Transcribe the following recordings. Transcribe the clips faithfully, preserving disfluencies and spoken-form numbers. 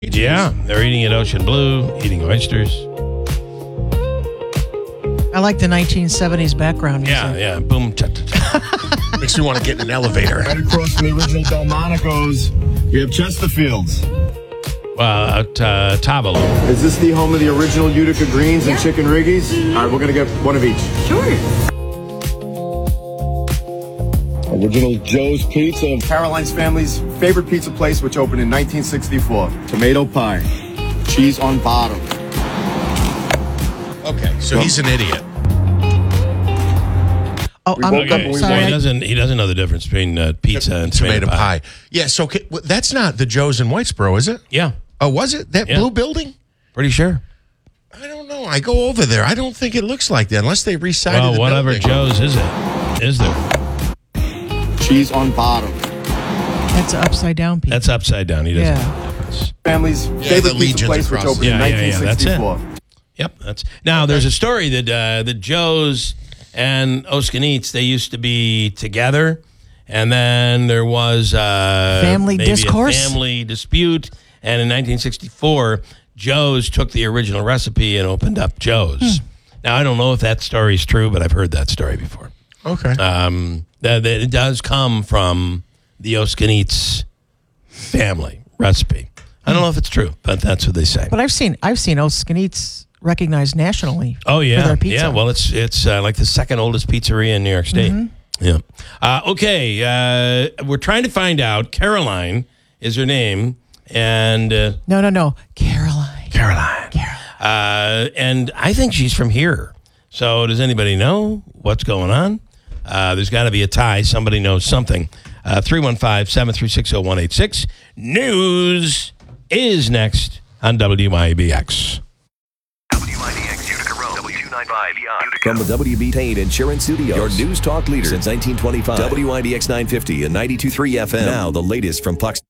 Yeah, they're eating at Ocean Blue, eating oysters. I like the nineteen seventies background music. Yeah, yeah. Boom. Cha, cha, cha. Makes me want to get in an elevator. Right across from the original Delmonico's, we have Chesterfields. Well, at uh, Tavalo. Is this the home of the original Utica Greens and Chicken Riggies? All right, we're going to get one of each. Sure. Original Joe's Pizza. Caroline's family's favorite pizza place, which opened in nineteen sixty-four. Tomato pie. Cheese on bottom. Okay, so he's an idiot. Oh, We I'm woke up and we sorry. He I- doesn't. He doesn't know the difference between uh, pizza and Tomato pie. Yeah, so ca- w- that's not the Joe's in Whitesboro, is it? Yeah, Oh, was it? That Yeah. blue building? pretty sure. I don't know. I go over there. I don't think it looks like that unless they resided Well, the whatever building. Joe's is it? Is there? Cheese on bottom. That's upside down pizza. That's upside down. He doesn't Yeah. know the difference. Family's the favorite pizza Legion's place, which across opened the- in Yeah, yeah, yeah, nineteen that's it. sixty-four. Yep, that's now. There's a story that uh, the Joe's and Oskanits, they used to be together, and then there was uh, Family maybe discourse? a family dispute, and in nineteen sixty-four, Joe's took the original recipe and opened up Joe's. Hmm. Now I don't know if that story is true, but I've heard that story before. Okay. Um, that, that it does come from the Oskanits family recipe. I don't know if it's true, but that's what they say. But I've seen I've seen Oskanits recognized nationally. Oh yeah, for their pizza. yeah. Well, it's it's uh, like the second oldest pizzeria in New York State. Mm-hmm. Yeah. Uh, okay, uh, we're trying to find out. Caroline is her name, and uh, No, no, no. Caroline. Caroline. Uh, and I think she's from here. So does anybody know what's going on? Uh, there's got to be a tie. Somebody knows something. Uh, three one five, seven three six, zero one eight six. News is next on W I B X. W I B X Utica Road, W two ninety-five Utica. From the W B Payne Insurance Studios, your news talk leader since nineteen twenty-five. W I D X nine fifty and ninety-two point three F M. Now the latest from Pucks.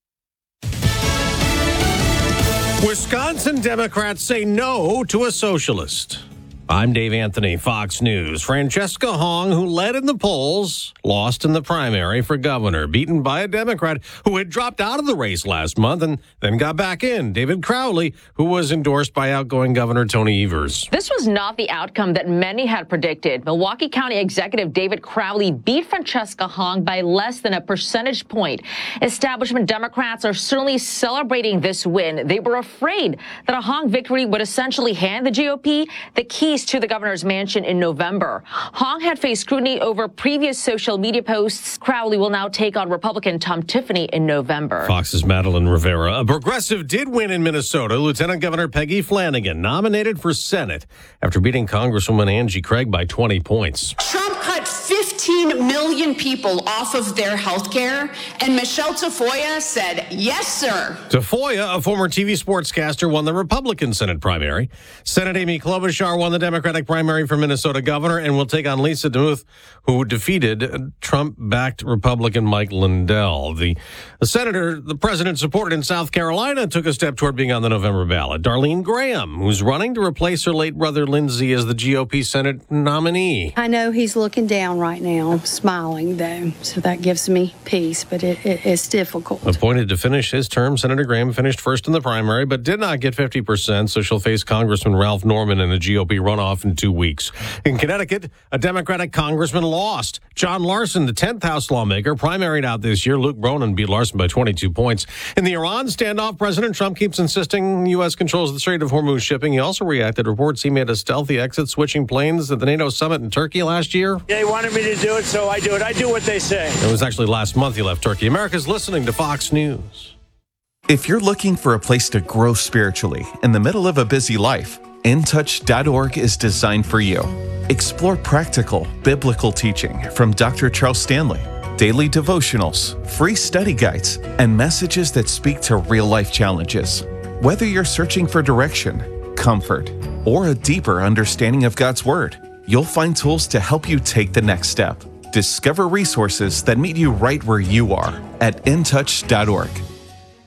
Wisconsin Democrats say no to a socialist. I'm Dave Anthony, Fox News. Francesca Hong, who led in the polls, lost in the primary for governor, beaten by a Democrat who had dropped out of the race last month and then got back in, David Crowley, who was endorsed by outgoing Governor Tony Evers. This was not the outcome that many had predicted. Milwaukee County Executive David Crowley beat Francesca Hong by less than a percentage point. Establishment Democrats are certainly celebrating this win. They were afraid that a Hong victory would essentially hand the G O P the keys to the governor's mansion in November. Hong had faced scrutiny over previous social media posts. Crowley will now take on Republican Tom Tiffany in November. Fox's Madeline Rivera. A progressive did win in Minnesota. Lieutenant Governor Peggy Flanagan nominated for Senate after beating Congresswoman Angie Craig by twenty points. Trump cut fifteen million people off of their health care, and Michelle Tafoya said, yes, sir. Tafoya, a former T V sportscaster, won the Republican Senate primary. Senate Amy Klobuchar won the Democratic primary for Minnesota governor and will take on Lisa DeMuth, who defeated Trump-backed Republican Mike Lindell. The, the senator the president supported in South Carolina took a step toward being on the November ballot. Darlene Graham, who's running to replace her late brother Lindsey as the G O P Senate nominee. I know he's looking down right now, smiling, though, so that gives me peace, but it, it, it's difficult. Appointed to finish his term, Senator Graham finished first in the primary, but did not get fifty percent, so she'll face Congressman Ralph Norman in a G O P runoff in two weeks. In Connecticut, a Democratic congressman lost. John Larson, the tenth House lawmaker, primaried out this year. Luke Bronin beat Larson by twenty-two points. In the Iran standoff, President Trump keeps insisting U S controls the Strait of Hormuz shipping. He also reacted to reports he made a stealthy exit, switching planes at the NATO summit in Turkey last year. They wanted me to do it, so I do it. I do what they say. It was actually last month he left Turkey. America's listening to Fox News. If you're looking for a place to grow spiritually in the middle of a busy life, in touch dot org is designed for you. Explore practical, biblical teaching from Doctor Charles Stanley, daily devotionals, free study guides, and messages that speak to real-life challenges. Whether you're searching for direction, comfort, or a deeper understanding of God's Word, you'll find tools to help you take the next step. Discover resources that meet you right where you are at in touch dot org.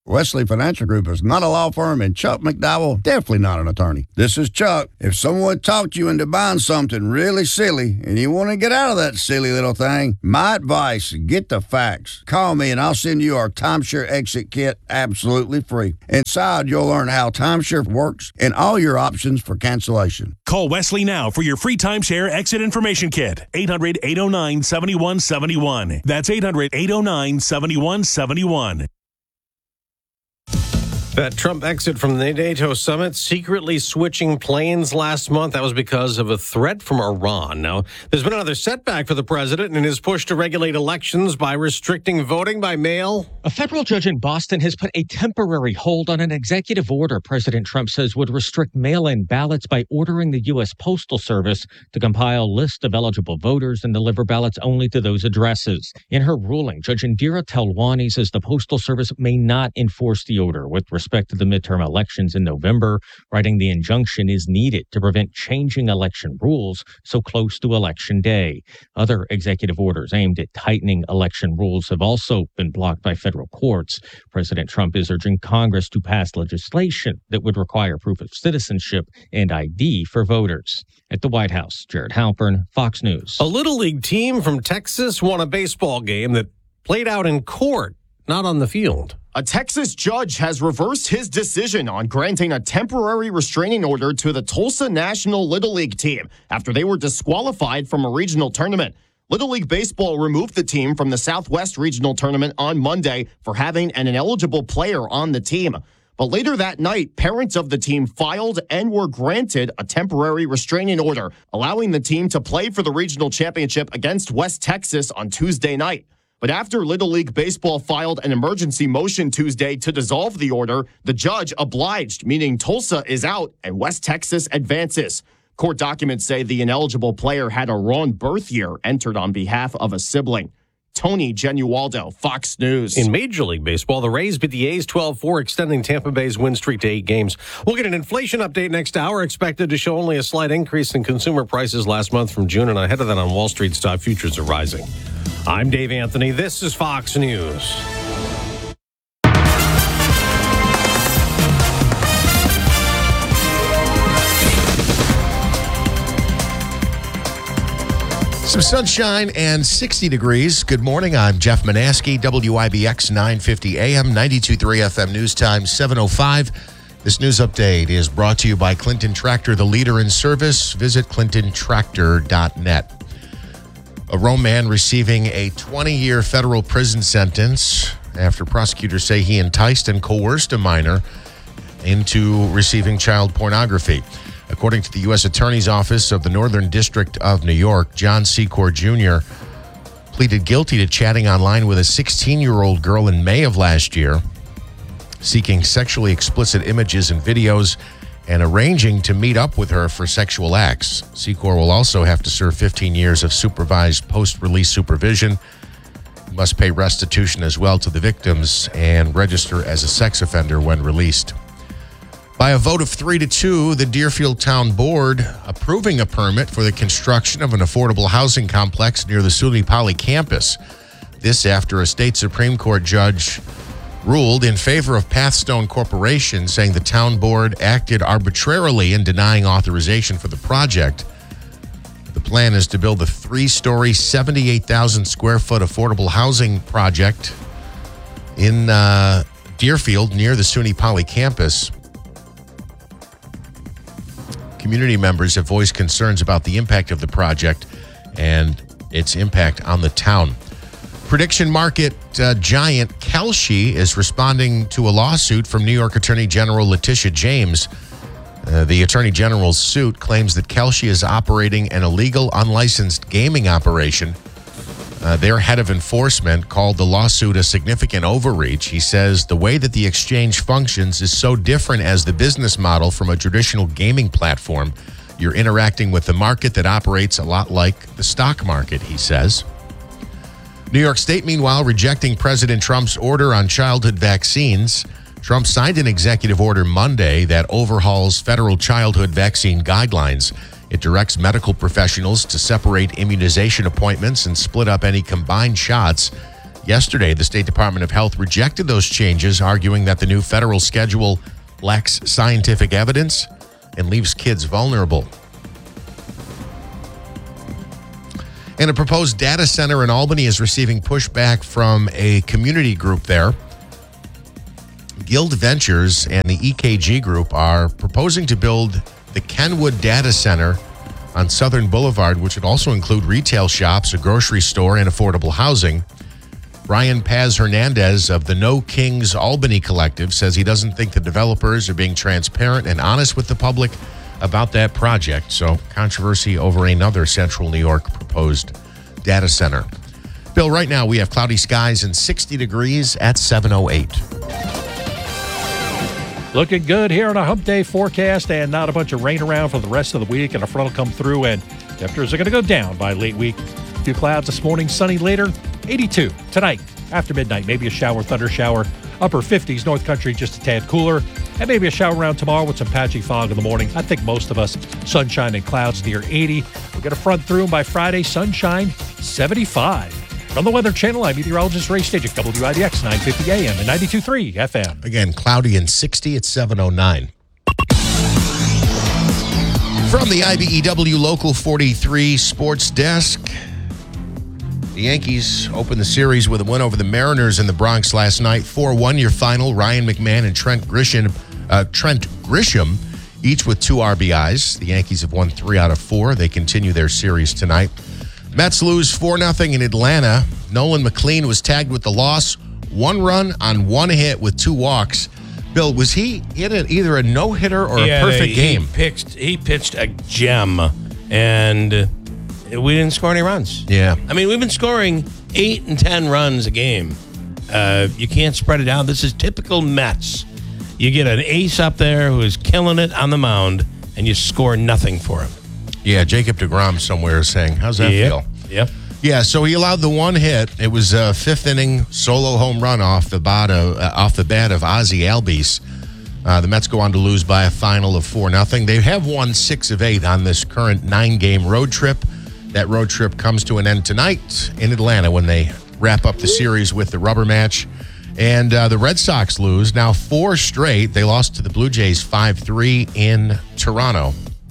Wesley Financial Group is not a law firm, and Chuck McDowell definitely not an attorney. This is Chuck. If someone talked you into buying something really silly and you want to get out of that silly little thing, my advice, get the facts. Call me and I'll send you our timeshare exit kit absolutely free. Inside, you'll learn how timeshare works and all your options for cancellation. Call Wesley now for your free timeshare exit information kit. eight hundred, eight oh nine, seven one seven one. That's eight hundred, eight oh nine, seven one seven one. That Trump exit from the NATO summit, secretly switching planes last month. That was because of a threat from Iran. Now, there's been another setback for the president in his push to regulate elections by restricting voting by mail. A federal judge in Boston has put a temporary hold on an executive order President Trump says would restrict mail-in ballots by ordering the U S Postal Service to compile lists of eligible voters and deliver ballots only to those addresses. In her ruling, Judge Indira Telwani says the Postal Service may not enforce the order with respect respect to the midterm elections in November, writing the injunction is needed to prevent changing election rules so close to Election Day. Other executive orders aimed at tightening election rules have also been blocked by federal courts. President Trump is urging Congress to pass legislation that would require proof of citizenship and I D for voters. At the White House, Jared Halpern, Fox News. A Little League team from Texas won a baseball game that played out in court, not on the field. A Texas judge has reversed his decision on granting a temporary restraining order to the Tulsa National Little League team after they were disqualified from a regional tournament. Little League Baseball removed the team from the Southwest Regional Tournament on Monday for having an ineligible player on the team. But later that night, parents of the team filed and were granted a temporary restraining order, allowing the team to play for the regional championship against West Texas on Tuesday night. But after Little League Baseball filed an emergency motion Tuesday to dissolve the order, the judge obliged, meaning Tulsa is out and West Texas advances. Court documents say the ineligible player had a wrong birth year entered on behalf of a sibling. Tony Genualdo, Fox News. In Major League Baseball, the Rays beat the A's twelve four, extending Tampa Bay's win streak to eight games. We'll get an inflation update next hour, expected to show only a slight increase in consumer prices last month from June, and ahead of that on Wall Street, stock futures are rising. I'm Dave Anthony. This is Fox News. Some sunshine and sixty degrees. Good morning. I'm Jeff Manaski, W I B X nine fifty A M, ninety-two point three F M News Time, seven oh five. This news update is brought to you by Clinton Tractor, the leader in service. Visit clinton tractor dot net. A Rome man receiving a twenty-year federal prison sentence after prosecutors say he enticed and coerced a minor into receiving child pornography. According to the U S Attorney's Office of the Northern District of New York, John Secor Junior pleaded guilty to chatting online with a sixteen-year-old girl in May of last year, seeking sexually explicit images and videos, and arranging to meet up with her for sexual acts. Secor will also have to serve fifteen years of supervised post-release supervision. He must pay restitution as well to the victims and register as a sex offender when released. By a vote of three to two, the Deerfield Town Board approving a permit for the construction of an affordable housing complex near the SUNY Poly campus. This after a state Supreme Court judge ruled in favor of Pathstone Corporation, saying the town board acted arbitrarily in denying authorization for the project. The plan is to build a three-story, seventy-eight thousand square foot affordable housing project in uh, Deerfield near the SUNY Poly campus. Community members have voiced concerns about the impact of the project and its impact on the town. Prediction market uh, giant Kalshi is responding to a lawsuit from New York Attorney General Letitia James. Uh, the Attorney General's suit claims that Kalshi is operating an illegal, unlicensed gaming operation. Uh, their head of enforcement called the lawsuit a significant overreach. He says the way that the exchange functions is so different as the business model from a traditional gaming platform. You're interacting with the market that operates a lot like the stock market, he says. New York State, meanwhile, rejecting President Trump's order on childhood vaccines. Trump signed an executive order Monday that overhauls federal childhood vaccine guidelines. It directs medical professionals to separate immunization appointments and split up any combined shots Yesterday, the State Department of Health rejected those changes, arguing that the new federal schedule lacks scientific evidence and leaves kids vulnerable. And a proposed data center in Albany is receiving pushback from a community group there. Guild Ventures and the E K G Group are proposing to build the Kenwood Data Center on Southern Boulevard, which would also include retail shops, a grocery store, and affordable housing. Brian Paz Hernandez of the No Kings Albany Collective says he doesn't think the developers are being transparent and honest with the public about that project. So, controversy over another Central New York proposed data center. Bill, right now we have cloudy skies and sixty degrees at seven oh eight. Looking good here on a hump day forecast, and not a bunch of rain around for the rest of the week, and a front will come through, and temperatures are going to go down by late week. A few clouds this morning, sunny later, eighty-two tonight after midnight. Maybe a shower, thunder shower, upper fifties, North Country just a tad cooler, and maybe a shower around tomorrow with some patchy fog in the morning. I think most of us, sunshine and clouds near eighty. We'll get a front through, and by Friday, sunshine, seventy-five. From the Weather Channel, I'm meteorologist Ray Stagik, W I B X nine fifty A M and ninety-two point three F M. Again, cloudy and sixty at seven oh nine. From the I B E W Local forty-three Sports Desk, the Yankees opened the series with a win over the Mariners in the Bronx last night. four one your final. Ryan McMahon and Trent Grisham, uh, Trent Grisham, each with two R B Is. The Yankees have won three out of four. They continue their series tonight. Mets lose four nothing in Atlanta. Nolan McLean was tagged with the loss. One run on one hit with two walks. Bill, was he in a, either a no-hitter or yeah, a perfect he game? Pitched, he pitched a gem, and we didn't score any runs. Yeah. I mean, we've been scoring eight and ten runs a game. Uh, you can't spread it out. This is typical Mets. You get an ace up there who is killing it on the mound, and you score nothing for him. Yeah, Jacob deGrom somewhere is saying, how's that yep. feel? Yep. Yeah, so he allowed the one hit. It was a fifth inning solo home run off the bat of, uh, off the bat of Ozzie Albies. Uh, the Mets go on to lose by a final of four nothing. They have won six of eight on this current nine-game road trip. That road trip comes to an end tonight in Atlanta when they wrap up the series with the rubber match. And uh, the Red Sox lose now four straight. They lost to the Blue Jays five three in Toronto.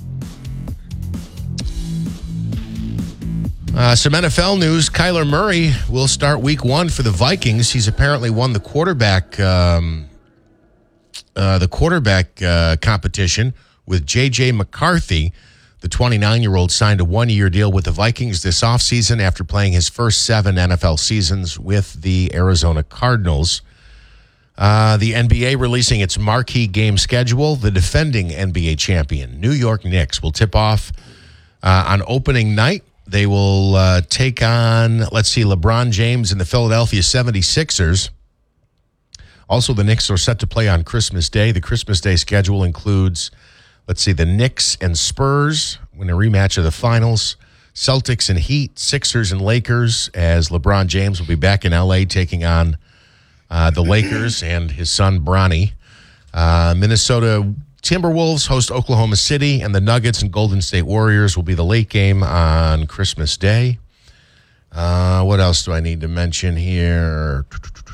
Uh, some N F L news. Kyler Murray will start week one for the Vikings. He's apparently won the quarterback um, uh, the quarterback uh, competition with J J McCarthy. The twenty-nine-year-old signed a one-year deal with the Vikings this offseason after playing his first seven N F L seasons with the Arizona Cardinals. Uh, the N B A releasing its marquee game schedule. The defending N B A champion, New York Knicks, will tip off uh, on opening night. They will uh, take on, let's see, LeBron James and the Philadelphia seventy-sixers. Also, the Knicks are set to play on Christmas Day. The Christmas Day schedule includes, let's see, the Knicks and Spurs in a rematch of the finals. Celtics and Heat, Sixers and Lakers, as LeBron James will be back in L A taking on uh, the Lakers and his son, Bronny. Uh, Minnesota Timberwolves host Oklahoma City, and the Nuggets and Golden State Warriors will be the late game on Christmas Day. Uh, what else do I need to mention here?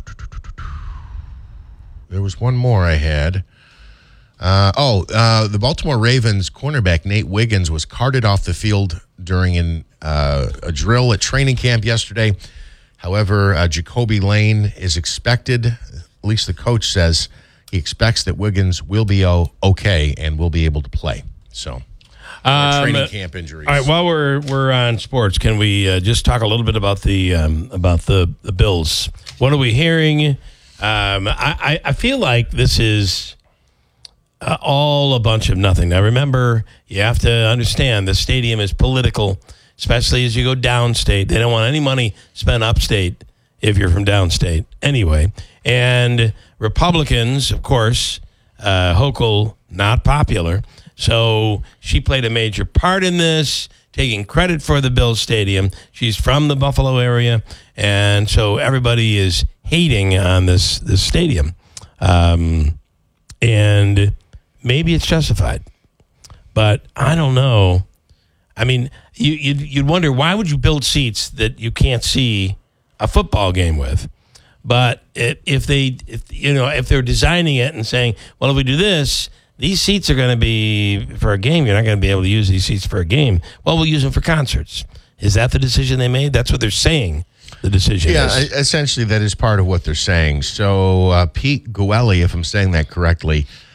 There was one more I had. Uh, oh, uh, the Baltimore Ravens cornerback Nate Wiggins was carted off the field during an, uh, a drill at training camp yesterday. However, uh, Jacoby Lane is expected, at least the coach says, he expects that Wiggins will be okay and will be able to play. So, uh, training camp injuries. All right, while we're we're on sports, can we uh, just talk a little bit about the um, about the, the Bills? What are we hearing? Um, I, I feel like this is uh, all a bunch of nothing. Now, remember, you have to understand the stadium is political, especially as you go downstate. They don't want any money spent upstate if you're from downstate anyway. And Republicans, of course, uh, Hochul, not popular. So she played a major part in this, taking credit for the Bills Stadium. She's from the Buffalo area, and so everybody is hating on this, this stadium. Um, and maybe it's justified, but I don't know. I mean, you, you'd, you'd wonder, why would you build seats that you can't see a football game with. But it, if they, if, you know, if they're designing it and saying, well, if we do this, these seats are going to be for a game. You're not going to be able to use these seats for a game. Well, we'll use them for concerts. Is that the decision they made? That's what they're saying. The decision yeah, is. essentially that is part of what they're saying. So uh, Pete Guelli, if I'm saying that correctly,